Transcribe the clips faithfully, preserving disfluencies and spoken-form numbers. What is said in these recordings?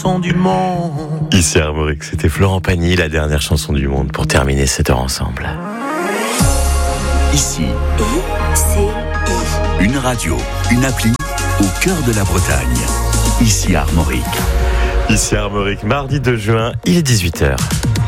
Du monde. Ici Armorique, c'était Florent Pagny, la dernière chanson du monde pour terminer cette heure ensemble. Ici, I, C, I. Une radio, une appli au cœur de la Bretagne. Ici Armorique. Ici Armorique, mardi deux juin, il est dix-huit heures.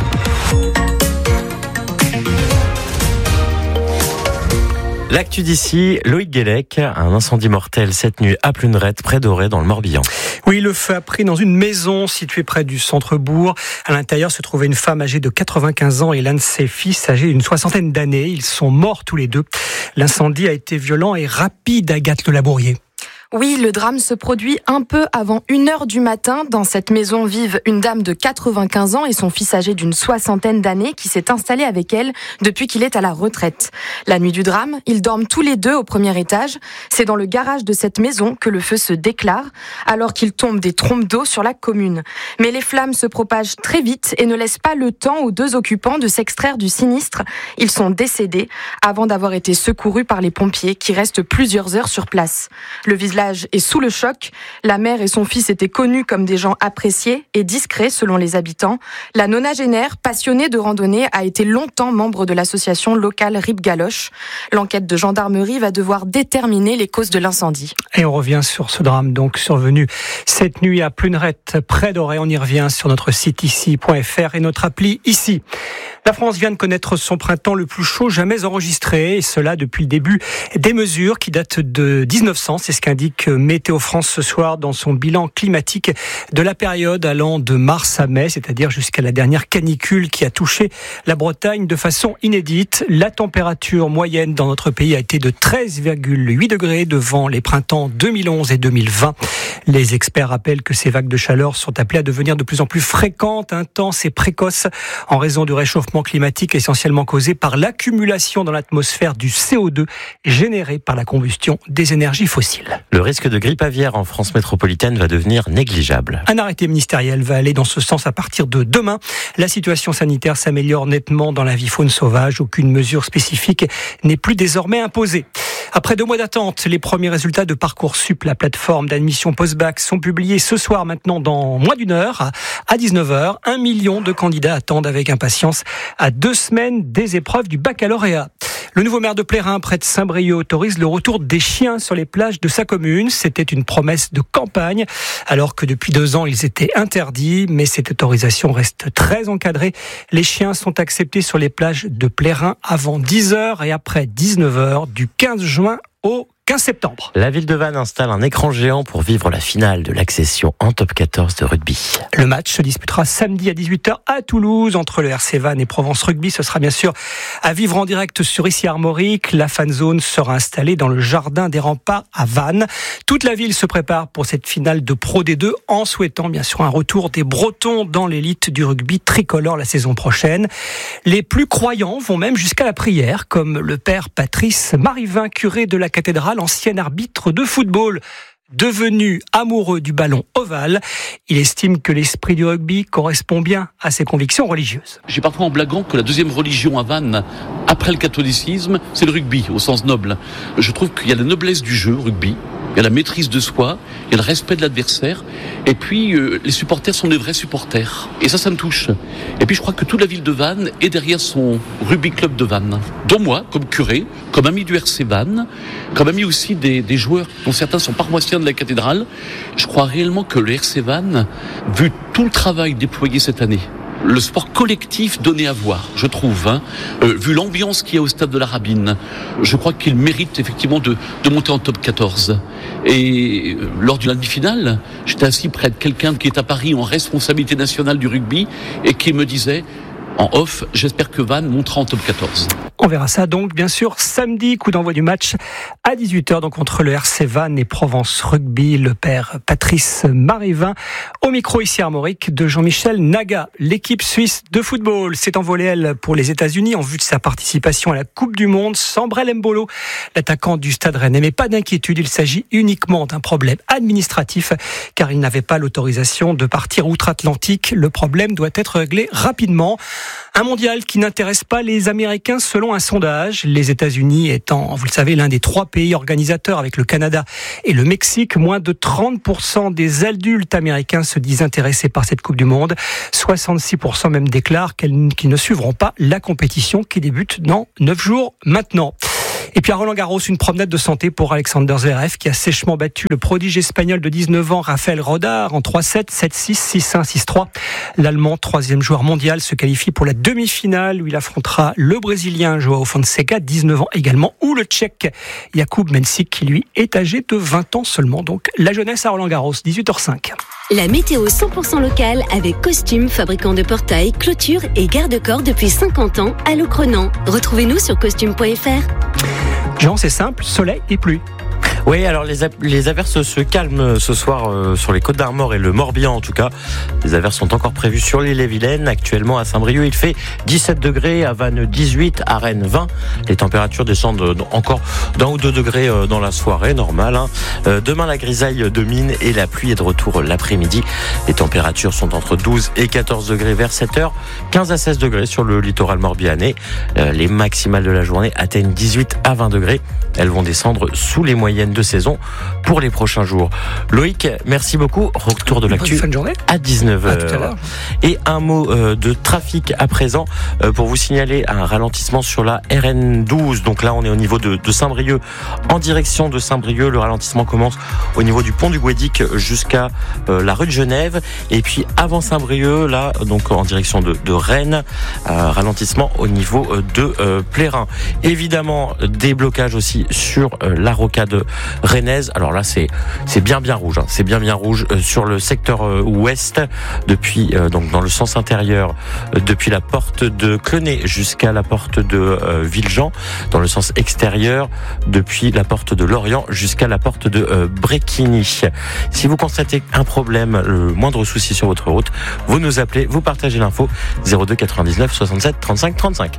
L'actu d'ici, Loïc Guélec, un incendie mortel cette nuit à Pluneret, près d'Auray, dans le Morbihan. Oui, le feu a pris dans une maison située près du centre-bourg. À l'intérieur se trouvait une femme âgée de quatre-vingt-quinze ans et l'un de ses fils âgé d'une soixantaine d'années. Ils sont morts tous les deux. L'incendie a été violent et rapide, Agathe Le Labourier. Oui, le drame se produit un peu avant une heure du matin. Dans cette maison vivent une dame de quatre-vingt-quinze ans et son fils âgé d'une soixantaine d'années qui s'est installé avec elle depuis qu'il est à la retraite. La nuit du drame, ils dorment tous les deux au premier étage. C'est dans le garage de cette maison que le feu se déclare, alors qu'il tombe des trompes d'eau sur la commune. Mais les flammes se propagent très vite et ne laissent pas le temps aux deux occupants de s'extraire du sinistre. Ils sont décédés avant d'avoir été secourus par les pompiers qui restent plusieurs heures sur place. Le village est sous le choc. La mère et son fils étaient connus comme des gens appréciés et discrets selon les habitants. La nonagénaire, passionnée de randonnée, a été longtemps membre de l'association locale Rip Galoche. L'enquête de gendarmerie va devoir déterminer les causes de l'incendie. Et on revient sur ce drame donc survenu cette nuit à Pluneret, près d'Auray. On y revient sur notre site ici point f r et notre appli ici. La France vient de connaître son printemps le plus chaud jamais enregistré, et cela depuis le début des mesures qui datent de dix-neuf cents. C'est ce qu'indique Météo France ce soir dans son bilan climatique de la période allant de mars à mai, c'est-à-dire jusqu'à la dernière canicule qui a touché la Bretagne de façon inédite. La température moyenne dans notre pays a été de treize virgule huit degrés devant les printemps deux mille onze et deux mille vingt. Les experts rappellent que ces vagues de chaleur sont appelées à devenir de plus en plus fréquentes, intenses et précoces en raison du réchauffement climatique essentiellement causé par l'accumulation dans l'atmosphère du C O deux généré par la combustion des énergies fossiles. Le risque de grippe aviaire en France métropolitaine va devenir négligeable. Un arrêté ministériel va aller dans ce sens à partir de demain. La situation sanitaire s'améliore nettement dans la vie faune sauvage. Aucune mesure spécifique n'est plus désormais imposée. Après deux mois d'attente, les premiers résultats de Parcoursup, la plateforme d'admission post-bac, sont publiés ce soir maintenant dans moins d'une heure, à dix-neuf heures. Un million de candidats attendent avec impatience à deux semaines des épreuves du baccalauréat. Le nouveau maire de Plérin, près de Saint-Brieuc, autorise le retour des chiens sur les plages de sa commune. C'était une promesse de campagne, alors que depuis deux ans, ils étaient interdits. Mais cette autorisation reste très encadrée. Les chiens sont acceptés sur les plages de Plérin avant dix heures et après dix-neuf heures du quinze juin au quinze septembre. La ville de Vannes installe un écran géant pour vivre la finale de l'accession en top quatorze de rugby. Le match se disputera samedi à dix-huit heures à Toulouse entre le R C Vannes et Provence Rugby. Ce sera bien sûr à vivre en direct sur Ici Armorique. La fan zone sera installée dans le jardin des Remparts à Vannes. Toute la ville se prépare pour cette finale de Pro D deux en souhaitant bien sûr un retour des Bretons dans l'élite du rugby tricolore la saison prochaine. Les plus croyants vont même jusqu'à la prière, comme le père Patrice Marivin, curé de la cathédrale, ancien arbitre de football, devenu amoureux du ballon ovale. Il estime que l'esprit du rugby correspond bien à ses convictions religieuses. J'ai parfois en blaguant que la deuxième religion à Vannes, après le catholicisme, c'est le rugby, au sens noble. Je trouve qu'il y a la noblesse du jeu, rugby. Il y a la maîtrise de soi, il y a le respect de l'adversaire, et puis euh, les supporters sont des vrais supporters. Et ça, ça me touche. Et puis je crois que toute la ville de Vannes est derrière son rugby club de Vannes. Dont moi, comme curé, comme ami du R C Vannes, comme ami aussi des, des joueurs, dont certains sont paroissiens de la cathédrale, je crois réellement que le R C Vannes, vu tout le travail déployé cette année, le sport collectif donné à voir, je trouve, hein, euh, vu l'ambiance qu'il y a au stade de la Rabine, je crois qu'il mérite effectivement de, de monter en top quatorze. Et euh, lors d'une demi-finale, j'étais assis près de quelqu'un qui est à Paris en responsabilité nationale du rugby et qui me disait, en off, j'espère que Vannes montera en top quatorze. On verra ça donc bien sûr samedi, coup d'envoi du match à dix-huit heures donc entre le R C Vannes et Provence Rugby. Le père Patrice Marivin au micro ici Armorique de Jean-Michel Naga. L'équipe suisse de football s'est envolée elle pour les États-Unis en vue de sa participation à la Coupe du Monde. Sambrel Mbolo, l'attaquant du Stade Rennais, mais pas d'inquiétude, il s'agit uniquement d'un problème administratif car il n'avait pas l'autorisation de partir outre-Atlantique. Le problème doit être réglé rapidement. Un mondial qui n'intéresse pas les Américains selon selon un sondage, les États-Unis étant, vous le savez, l'un des trois pays organisateurs avec le Canada et le Mexique, moins de trente pour cent des adultes américains se disent intéressés par cette Coupe du Monde. soixante-six pour cent même déclarent qu'ils ne suivront pas la compétition qui débute dans neuf jours maintenant. Et puis à Roland-Garros, une promenade de santé pour Alexander Zverev qui a sèchement battu le prodige espagnol de dix-neuf ans, Rafael Rodar, en trois sept, sept six, six un, six trois. L'Allemand, troisième joueur mondial, se qualifie pour la demi-finale où il affrontera le Brésilien Joao Fonseca, dix-neuf ans également, ou le Tchèque Jakub Mensik qui lui est âgé de vingt ans seulement. Donc la jeunesse à Roland-Garros, dix-huit heures cinq. La météo cent pour cent locale avec Costume, fabricant de portails, clôtures et garde-corps depuis cinquante ans à Locronan. Retrouvez-nous sur costume point f r. Jean, c'est simple, soleil et pluie. Oui, alors les, les averses se calment ce soir euh, sur les Côtes d'Armor et le Morbihan en tout cas. Les averses sont encore prévues sur l'île-et-Vilaine. Actuellement à Saint-Brieuc, il fait dix-sept degrés, à Vannes dix-huit, à Rennes vingt. Les températures descendent encore d'un ou deux degrés euh, dans la soirée, normal. Hein. Euh, demain, la grisaille domine et la pluie est de retour l'après-midi. Les températures sont entre douze et quatorze degrés vers sept heures, quinze à seize degrés sur le littoral morbihanais. Euh, les maximales de la journée atteignent dix-huit à vingt degrés. Elles vont descendre sous les moyennes de saison pour les prochains jours. Loïc, merci beaucoup. Retour de l'actu à dix-neuf heures. À tout à l'heure. Et un mot euh, de trafic à présent euh, pour vous signaler un ralentissement sur la R N douze. Donc là, on est au niveau de, de Saint-Brieuc en direction de Saint-Brieuc. Le ralentissement commence au niveau du pont du Guédic jusqu'à euh, la rue de Genève. Et puis avant Saint-Brieuc, là, donc en direction de, de Rennes, euh, ralentissement au niveau de euh, Plérin. Évidemment, des blocages aussi sur euh, la rocade rennaise. Alors là, c'est c'est bien bien rouge. Hein. C'est bien bien rouge euh, sur le secteur euh, ouest, depuis euh, donc dans le sens intérieur, euh, depuis la porte de Clenay jusqu'à la porte de euh, Villejean, dans le sens extérieur, depuis la porte de Lorient jusqu'à la porte de euh, Bréquigny. Si vous constatez un problème, le moindre souci sur votre route, vous nous appelez, vous partagez l'info zéro deux quatre-vingt-dix-neuf soixante-sept trente-cinq trente-cinq.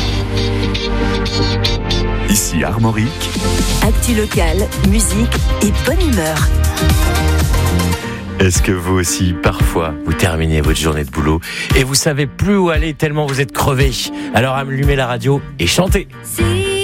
Ici Armorique. Actu locale, musique et bonne humeur. Est-ce que vous aussi, parfois, vous terminez votre journée de boulot et vous savez plus où aller tellement vous êtes crevé? Alors allumez la radio et chantez. Si